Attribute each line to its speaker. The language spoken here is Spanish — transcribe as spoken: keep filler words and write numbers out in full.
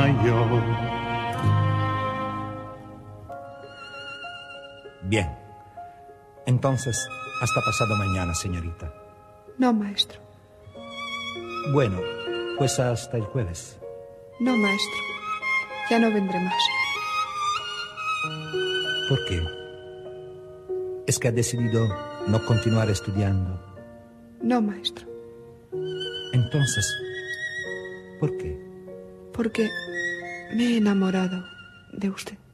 Speaker 1: mayo.
Speaker 2: Bien. Entonces, hasta pasado mañana, señorita.
Speaker 3: No, maestro.
Speaker 2: Bueno, pues hasta el jueves.
Speaker 3: No, maestro. Ya no vendré más.
Speaker 2: ¿Por qué? ¿Es que ha decidido no continuar estudiando?
Speaker 3: No, maestro.
Speaker 2: Entonces, ¿por qué?
Speaker 3: Porque me he enamorado de usted.